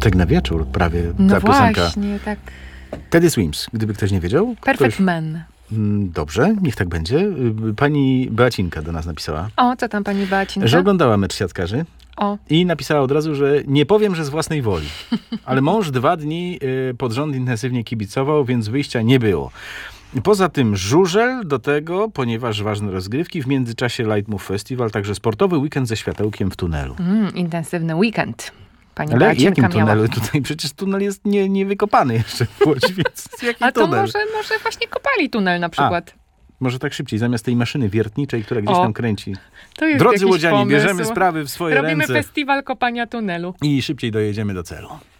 Tak na wieczór prawie No ta piosenka. właśnie, tak. Teddy Swims, gdyby ktoś nie wiedział. Perfect Man. Dobrze, niech tak będzie. Pani Beacinka do nas napisała, O, co tam pani Beacinka? że oglądała mecz siatkarzy O, i napisała od razu, że nie powiem, że z własnej woli. Ale mąż 2 dni pod rząd intensywnie kibicował, więc wyjścia nie było. Poza tym żużel do tego, ponieważ ważne rozgrywki, w międzyczasie Light Move Festival, także sportowy weekend ze światełkiem w tunelu. intensywny weekend. Pani Ale w Beacinka jakim miała. tunelu tutaj? Przecież tunel jest nie wykopany jeszcze w Łodzi, więc jaki A to tunel? może właśnie kopali tunel na przykład. Może tak szybciej, zamiast tej maszyny wiertniczej, która gdzieś tam kręci. To jest Drodzy jakiś łodzianie, pomysł. bierzemy sprawy w swoje Robimy ręce festiwal kopania tunelu. i szybciej dojedziemy do celu.